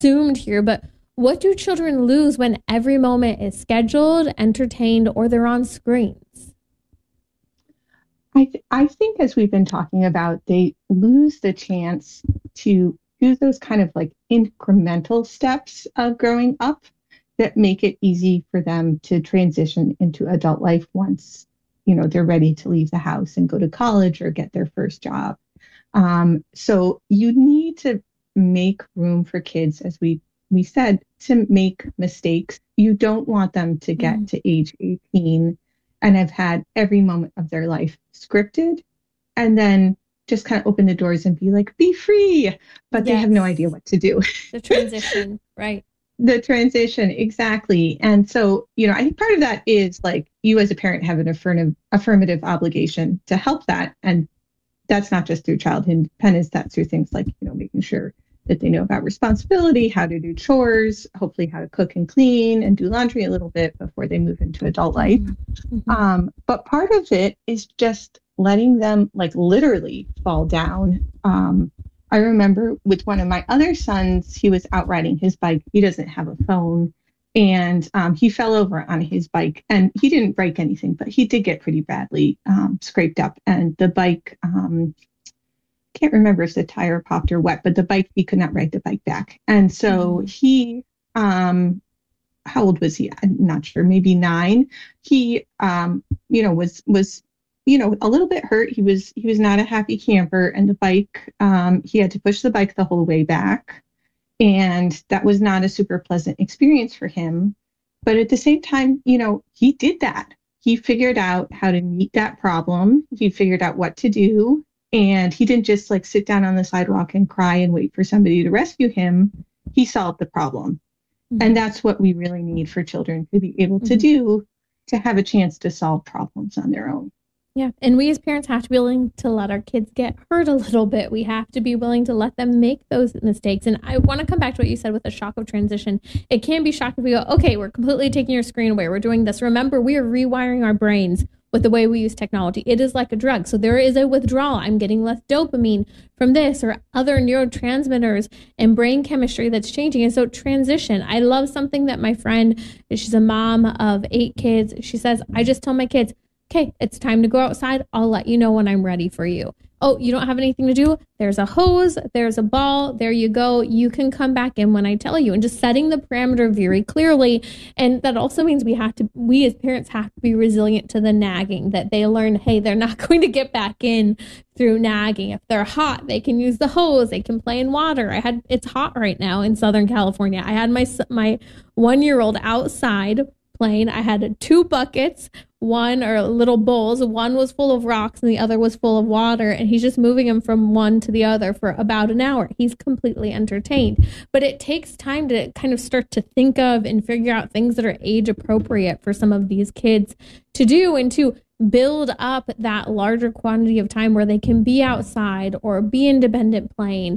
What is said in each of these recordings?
assumed here, but what do children lose when every moment is scheduled, entertained, or they're on screens? I think as we've been talking about, they lose the chance to do those kind of like incremental steps of growing up that make it easy for them to transition into adult life once, they're ready to leave the house and go to college or get their first job. So you need to make room for kids, as we said, to make mistakes. You don't want them to get to age 18 and have had every moment of their life scripted and then just kind of open the doors and be like, be free. But they have no idea what to do. The transition, right. The transition, exactly. And so, I think part of that is like you as a parent have an affirmative obligation to help that. And that's not just through childhood independence, that's through things like, making sure that they know about responsibility, how to do chores, hopefully how to cook and clean and do laundry a little bit before they move into adult life. Mm-hmm. But part of it is just letting them like literally fall down. I remember with one of my other sons, he was out riding his bike. He doesn't have a phone. And he fell over on his bike and he didn't break anything, but he did get pretty badly scraped up. And the bike, can't remember if the tire popped or what, but the bike, he could not ride the bike back. And so he, how old was he? I'm not sure, maybe 9. He, was a little bit hurt. He was not a happy camper, and the bike, he had to push the bike the whole way back. And that was not a super pleasant experience for him. But at the same time, he did that. He figured out how to meet that problem. He figured out what to do. And he didn't just like sit down on the sidewalk and cry and wait for somebody to rescue him. He solved the problem. Mm-hmm. And that's what we really need for children to be able to do, to have a chance to solve problems on their own. Yeah. And we as parents have to be willing to let our kids get hurt a little bit. We have to be willing to let them make those mistakes. And I want to come back to what you said with the shock of transition. It can be shocking if we go, okay, we're completely taking your screen away. We're doing this. Remember, we are rewiring our brains with the way we use technology. It is like a drug. So there is a withdrawal. I'm getting less dopamine from this or other neurotransmitters and brain chemistry that's changing. And so transition. I love something that my friend, she's a mom of 8 kids. She says, I just tell my kids, okay, it's time to go outside. I'll let you know when I'm ready for you. Oh, you don't have anything to do? There's a hose, there's a ball, there you go. You can come back in when I tell you. And just setting the parameter very clearly. And that also means we as parents have to be resilient to the nagging, that they learn, hey, they're not going to get back in through nagging. If they're hot, they can use the hose, they can play in water. It's hot right now in Southern California. I had my 1-year-old outside playing. I had 2 buckets, little bowls. One was full of rocks and the other was full of water. And he's just moving them from one to the other for about an hour. He's completely entertained. But it takes time to kind of start to think of and figure out things that are age appropriate for some of these kids to do and to build up that larger quantity of time where they can be outside or be independent playing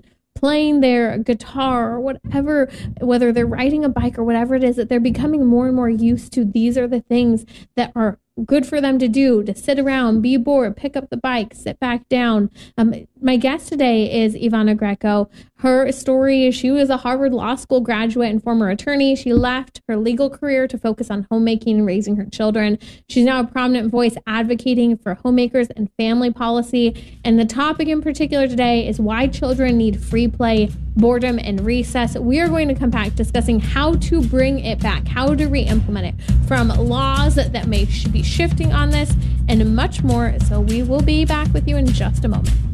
their guitar or whatever, whether they're riding a bike or whatever it is, that they're becoming more and more used to. These are the things that are good for them to do, to sit around, be bored, pick up the bike, sit back down. My guest today is Ivana Greco. Her story is she was a Harvard Law School graduate and former attorney. She left her legal career to focus on homemaking and raising her children. She's now a prominent voice advocating for homemakers and family policy. And the topic in particular today is why children need free play, boredom, and recess. We are going to come back discussing how to bring it back, how to re-implement it, from laws that should be shifting on this, and much more. So we will be back with you in just a moment.